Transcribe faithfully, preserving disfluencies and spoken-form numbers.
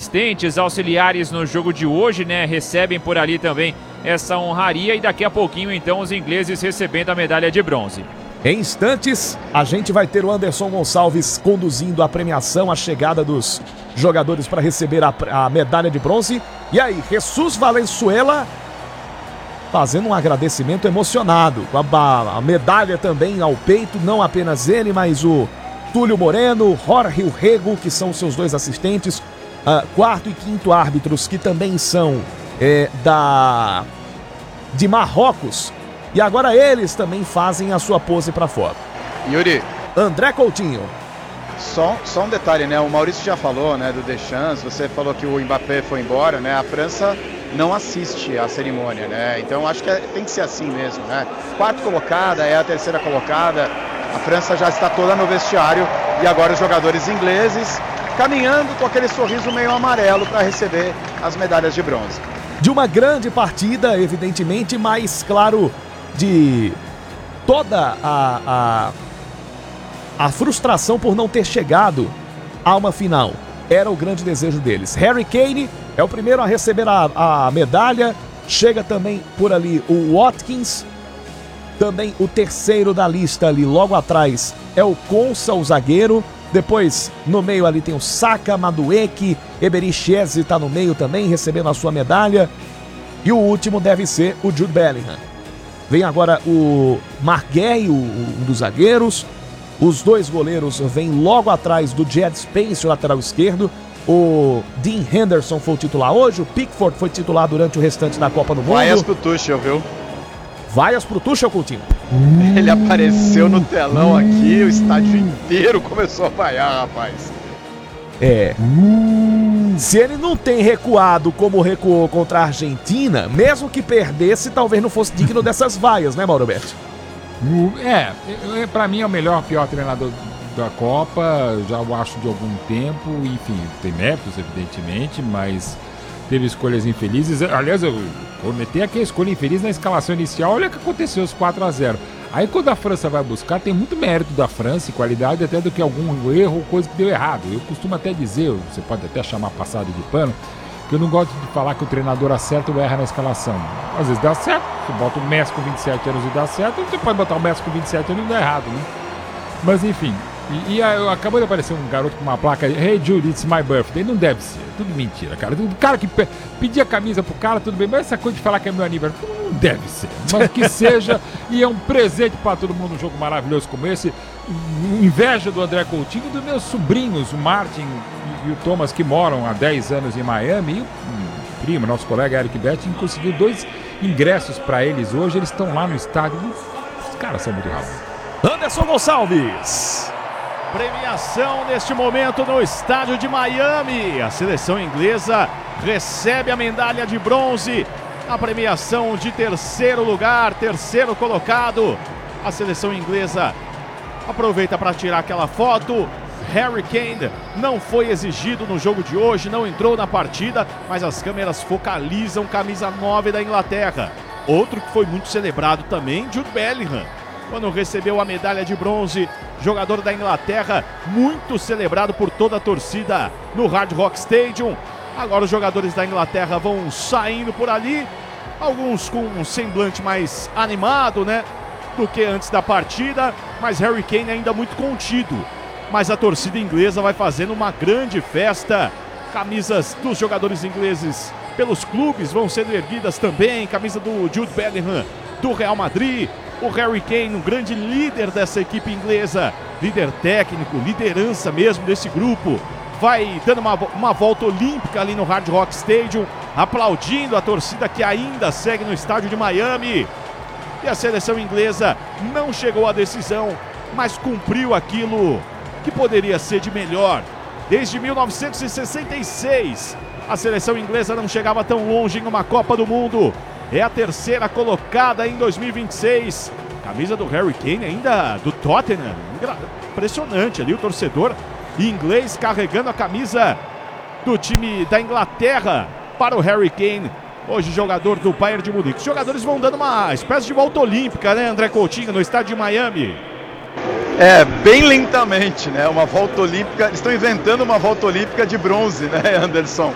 assistentes, auxiliares no jogo de hoje, né? Recebem por ali também essa honraria e daqui a pouquinho, então, os ingleses recebendo a medalha de bronze. Em instantes, a gente vai ter o Anderson Gonçalves conduzindo a premiação, a chegada dos jogadores para receber a, a medalha de bronze. E aí, Jesus Valenzuela fazendo um agradecimento emocionado, com a, a medalha também ao peito, não apenas ele, mas o Túlio Moreno, Jorge Urrego, que são seus dois assistentes, uh, quarto e quinto árbitros, que também são é, da de Marrocos. E agora eles também fazem a sua pose para fora. Yuri. André Coutinho. Só, só um detalhe, né? O Maurício já falou, né, do Deschamps, você falou que o Mbappé foi embora, né? A França não assiste à cerimônia, né? Então acho que é, tem que ser assim mesmo, né? Quarto colocada é a terceira colocada. A França já está toda no vestiário e agora os jogadores ingleses caminhando com aquele sorriso meio amarelo para receber as medalhas de bronze. De uma grande partida, evidentemente, mas claro, de toda a, a, a frustração por não ter chegado a uma final. Era o grande desejo deles. Harry Kane é o primeiro a receber a, a medalha. Chega também por ali o Watkins. Também o terceiro da lista ali, logo atrás, é o Konsa, o zagueiro. Depois, no meio ali tem o Saka, Madueke, Eberechieze está no meio também, recebendo a sua medalha. E o último deve ser o Jude Bellingham. Vem agora o Marc Guéhi, um dos zagueiros. Os dois goleiros vêm logo atrás do Jed Spence, o lateral esquerdo. O Dean Henderson foi o titular hoje. O Pickford foi titular durante o restante da Copa do Mundo. Vaias pro Tuchel, viu? Vaias pro Tuchel, Coutinho. Ele apareceu no telão aqui, o estádio inteiro começou a vaiar, rapaz. É. Se ele não tem recuado como recuou contra a Argentina, mesmo que perdesse, talvez não fosse digno dessas vaias, né, Mauro Berti? É, pra mim é o melhor, pior treinador da Copa, já o acho de algum tempo, enfim, tem méritos, evidentemente, mas teve escolhas infelizes. Aliás, eu cometi aqui a escolha infeliz na escalação inicial, olha o que aconteceu, os quatro a zero. Aí quando a França vai buscar, tem muito mérito da França e qualidade até do que algum erro ou coisa que deu errado. Eu costumo até dizer, você pode até chamar passado de pano, que eu não gosto de falar que o treinador acerta ou erra na escalação. Às vezes dá certo, você bota o Messi com vinte e sete anos e dá certo, você pode botar o Messi com vinte e sete anos e dá errado, né? Mas enfim, e, e a, acabou de aparecer um garoto com uma placa, Hey Jude, it's my birthday. Não deve ser, tudo mentira, cara. O cara que pe, pedia camisa pro cara, tudo bem, mas essa coisa de falar que é meu aniversário, não deve ser. Mas que seja, e é um presente pra todo mundo, um jogo maravilhoso como esse. Inveja do André Coutinho e dos meus sobrinhos, o Martin e o Thomas, que moram há dez anos em Miami. E o primo, nosso colega Eric Betting, conseguiu dois ingressos pra eles hoje. Eles estão lá no estádio. Os caras são muito rápidos. Anderson Gonçalves. Premiação neste momento no estádio de Miami. A seleção inglesa recebe a medalha de bronze. A premiação de terceiro lugar, terceiro colocado. A seleção inglesa aproveita para tirar aquela foto. Harry Kane não foi exigido no jogo de hoje, não entrou na partida, mas as câmeras focalizam camisa nove da Inglaterra. Outro que foi muito celebrado também, Jude Bellingham, quando recebeu a medalha de bronze, jogador da Inglaterra, muito celebrado por toda a torcida no Hard Rock Stadium. Agora os jogadores da Inglaterra vão saindo por ali, alguns com um semblante mais animado, né, do que antes da partida, mas Harry Kane ainda muito contido. Mas a torcida inglesa vai fazendo uma grande festa. Camisas dos jogadores ingleses pelos clubes vão sendo erguidas também. Camisa do Jude Bellingham do Real Madrid. O Harry Kane, um grande líder dessa equipe inglesa, líder técnico, liderança mesmo desse grupo, vai dando uma, uma volta olímpica ali no Hard Rock Stadium, aplaudindo a torcida que ainda segue no estádio de Miami. E a seleção inglesa não chegou à decisão, mas cumpriu aquilo que poderia ser de melhor. Desde mil novecentos e sessenta e seis, a seleção inglesa não chegava tão longe em uma Copa do Mundo. É a terceira colocada em dois mil e vinte e seis. Camisa do Harry Kane ainda do Tottenham. Impressionante ali o torcedor inglês carregando a camisa do time da Inglaterra para o Harry Kane. Hoje jogador do Bayern de Munique. Os jogadores vão dando uma espécie de volta olímpica, né, André Coutinho, no estádio de Miami. É, bem lentamente, né? Uma volta olímpica. Eles estão inventando uma volta olímpica de bronze, né, Anderson?